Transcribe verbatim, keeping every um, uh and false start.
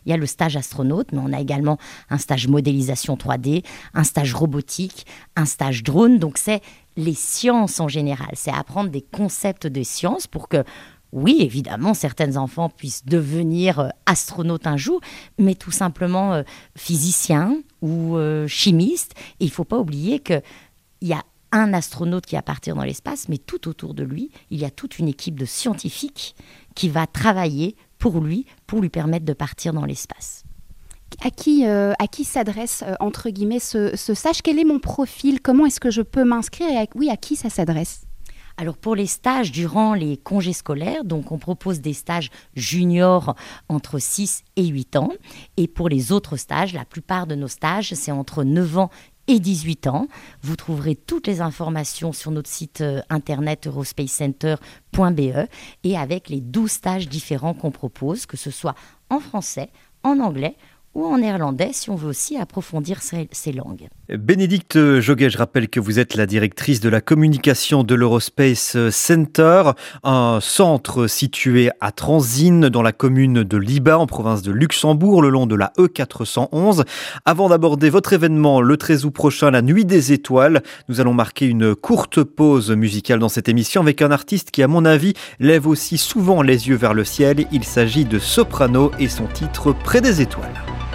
il y a le stage astronaute, mais on a également un stage modélisation trois D, un stage robotique, un stage drone. Donc c'est les sciences en général, c'est apprendre des concepts de sciences pour que, oui, évidemment, certains enfants puissent devenir euh, astronautes un jour, mais tout simplement euh, physiciens ou euh, chimistes. Et il ne faut pas oublier qu'il y a un astronaute qui va partir dans l'espace, mais tout autour de lui, il y a toute une équipe de scientifiques qui va travailler pour lui, pour lui permettre de partir dans l'espace. À qui, euh, à qui s'adresse, euh, entre guillemets, ce, ce stage ? Quel est mon profil ? Comment est-ce que je peux m'inscrire ? Et à, oui, à qui ça s'adresse ? Alors pour les stages durant les congés scolaires, donc on propose des stages juniors entre six et huit ans. Et pour les autres stages, la plupart de nos stages, c'est entre neuf ans et dix-huit ans. Vous trouverez toutes les informations sur notre site euh, internet eurospace center point b e et avec les douze stages différents qu'on propose, que ce soit en français, en anglais ou en néerlandais, si on veut aussi approfondir ces, ces langues. Bénédicte Joguet, je rappelle que vous êtes la directrice de la communication de l'Eurospace Center, un centre situé à Transines, dans la commune de Libat, en province de Luxembourg, le long de la E quatre cent onze. Avant d'aborder votre événement le treize août prochain, la Nuit des Étoiles, nous allons marquer une courte pause musicale dans cette émission avec un artiste qui, à mon avis, lève aussi souvent les yeux vers le ciel. Il s'agit de Soprano et son titre Près des étoiles.